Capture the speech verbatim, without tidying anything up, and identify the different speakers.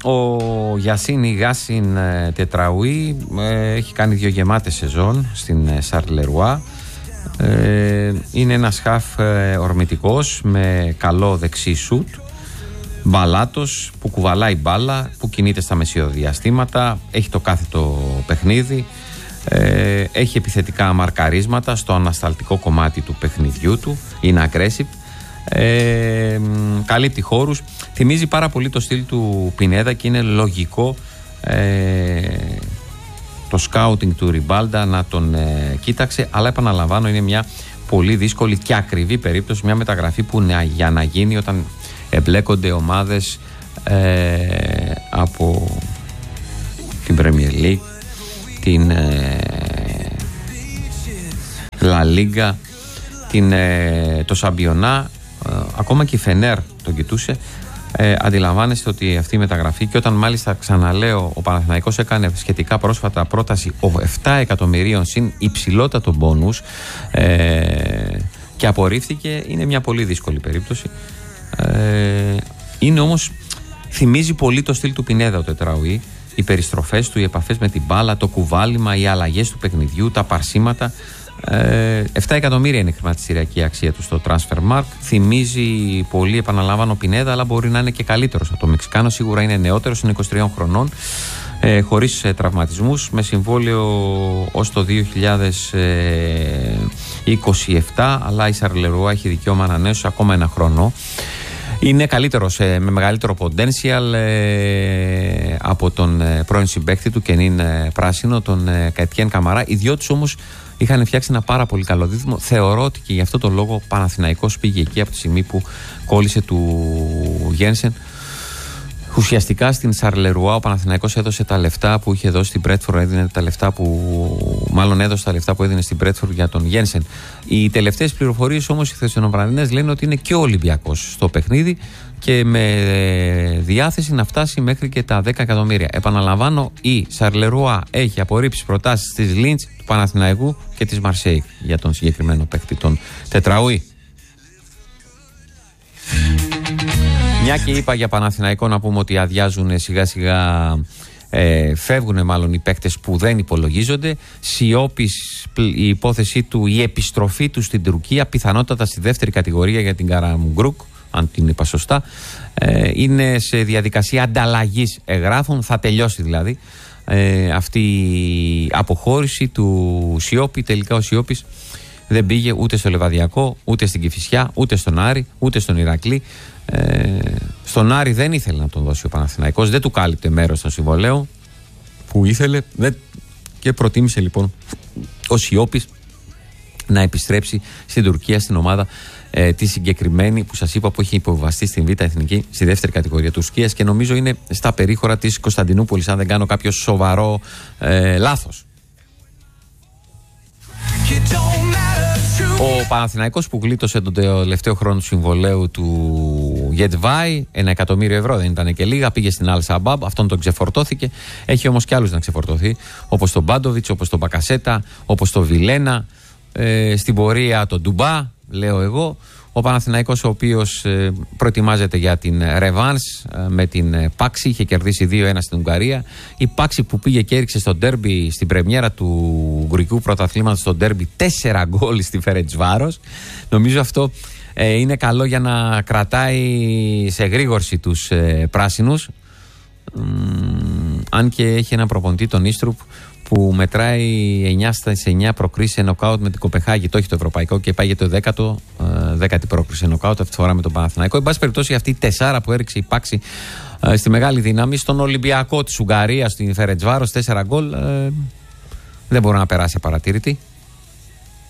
Speaker 1: Ο Γιασίνη Γάσιν Τετραούι ε, έχει κάνει δύο γεμάτες σεζόν στην Σαρλερουά. Ε, είναι ένας χαφ ε, ορμητικός με καλό δεξί σουτ, μπαλάτος που κουβαλάει μπάλα, που κινείται στα μεσοδιαστήματα, έχει το κάθετο παιχνίδι, ε, έχει επιθετικά μαρκαρίσματα στο ανασταλτικό κομμάτι του παιχνιδιού του, είναι aggressive, ε, καλύπτει χώρους, θυμίζει πάρα πολύ το στυλ του Πινέδα και είναι λογικό ε, το σκάουτινγκ του Ριμπάλντα να τον ε, κοίταξε, αλλά επαναλαμβάνω είναι μια πολύ δύσκολη και ακριβή περίπτωση, μια μεταγραφή που να, για να γίνει όταν εμπλέκονται ομάδες ε, από την Premier League, την ε, La Liga, την, ε, το Σαμπιονά, ε, ακόμα και η Φενέρ τον κοιτούσε. Ε, αντιλαμβάνεστε ότι αυτή η μεταγραφή, και όταν μάλιστα ξαναλέω ο Παναθηναϊκός έκανε σχετικά πρόσφατα πρόταση επτά εκατομμυρίων συν υψηλότατο μπόνους ε, και απορρίφθηκε, είναι μια πολύ δύσκολη περίπτωση. Ε, είναι όμως, θυμίζει πολύ το στυλ του Πινέδα ο Τετραούι, οι περιστροφές του, οι επαφές με την μπάλα, το κουβάλιμα, οι αλλαγές του παιχνιδιού, τα παρσίματα. Ε, επτά εκατομμύρια είναι η χρηματιστηριακή αξία του στο Transfermarkt. Θυμίζει πολύ, επαναλαμβάνω, Πινέδα, αλλά μπορεί να είναι και καλύτερος από το Μεξικάνο. Σίγουρα είναι νεότερος, είναι είκοσι τριών χρονών, ε, χωρίς ε, τραυματισμούς, με συμβόλαιο ως το δύο χιλιάδες είκοσι επτά, αλλά η Σαρλερουά έχει δικαίωμα ανανέωσης ακόμα ένα χρόνο. Είναι καλύτερος, ε, με μεγαλύτερο potential ε, από τον ε, πρώην συμπαίκτη του Κενίν ε, Πράσινο, τον ε, Κατιέν Καμαρά. Οι δυο τους όμως είχαν φτιάξει ένα πάρα πολύ καλό δίδυμο. Θεωρώ ότι και γι' αυτό τον λόγο ο Παναθηναϊκός πήγε εκεί από τη στιγμή που κόλλησε του Γένσεν. Ουσιαστικά στην Σαρλερουά ο Παναθηναϊκός έδωσε τα λεφτά που είχε δώσει στην Μπρέτφορντ, έδινε τα λεφτά που, μάλλον έδωσε τα λεφτά που έδινε στην Μπρέτφορντ για τον Γένσεν. Οι τελευταίες πληροφορίες όμως, οι χθεσινοβραδινές, λένε ότι είναι και ο Ολυμπιακός στο παιχνίδι και με διάθεση να φτάσει μέχρι και τα δέκα εκατομμύρια. Επαναλαμβάνω, η Σαρλερουά έχει απορρίψει προτάσεις της Λίντς, του Παναθηναϊκού και της Μαρσέικ για τον συγκεκριμένο παίκτη, τον Τετραούι. Μια και είπα για Παναθηναϊκό, να πούμε ότι αδειάζουν σιγά σιγά, ε, φεύγουν μάλλον οι παίκτες που δεν υπολογίζονται. Σιώπης, η υπόθεσή του, η επιστροφή του στην Τουρκία, πιθανότατα στη δεύτερη κατηγορία για την Καραμουγκρούκ, αν την είπα σωστά, ε, είναι σε διαδικασία ανταλλαγής εγγράφων, θα τελειώσει δηλαδή ε, αυτή η αποχώρηση του Σιώπη. Τελικά ο Σιώπης δεν πήγε ούτε στο Λεβαδιακό, ούτε στην Κηφισιά, ούτε στον Άρη, ούτε στον Ηρακλή. Ε, στον Άρη δεν ήθελε να τον δώσει ο Παναθηναϊκός, δεν του κάλυπτε μέρος των συμβολέων που ήθελε, δεν, και προτίμησε λοιπόν ο Σιώπης να επιστρέψει στην Τουρκία, στην ομάδα ε, τη συγκεκριμένη που σας είπα, που έχει υποβαστεί στην Β' Εθνική, στη δεύτερη κατηγορία Τουρκίας, και νομίζω είναι στα περίχωρα της Κωνσταντινούπολης, αν δεν κάνω κάποιο σοβαρό ε, λάθος. Ο Παναθηναϊκός που γλίτωσε τον τελευταίο χρόνο του συμβολέου του Γετβάη, ένα εκατομμύριο ευρώ δεν ήταν και λίγα, πήγε στην Αλ Σαμπάμπ, αυτόν τον ξεφορτώθηκε. Έχει όμως και άλλους να ξεφορτωθεί, όπως τον Μπάντοβιτς, όπως τον Μπακασέτα, όπως τον Βιλένα, ε, στην πορεία τον Ντουμπά, λέω εγώ. Ο Παναθηναϊκός, ο οποίος ε, προετοιμάζεται για την ρεβάνς ε, με την ε, Πάξη, είχε κερδίσει δύο ένα στην Ουγγαρία. Η Πάξη που πήγε και έριξε στο ντέρμπι, στην πρεμιέρα του Ουγγρικού πρωταθλήματος, στο ντέρμπι τέσσερα γκολ στη Φερεντσβάρος. Νομίζω αυτό ε, είναι καλό για να κρατάει σε γρήγορση τους ε, πράσινους. Μ, αν και έχει ένα προπονητή, τον Ίστρουπ, που μετράει εννιά στα εννιά προκρίσεις σε νοκάουτ με την Κοπεχάγη. Το έχει το ευρωπαϊκό και πάει για το δέκατο, δέκατη πρόκριση σε νοκάουτ, αυτή τη φορά με τον Παναθηναϊκό. Εν πάση περιπτώσει, αυτή η τεσσάρα που έριξε η Πάξη ε, στη μεγάλη δύναμη, στον Ολυμπιακό της Ουγγαρίας, στην Φερεντσβάρος, τέσσερα γκολ, ε, δεν μπορεί να περάσει απαρατήρητη.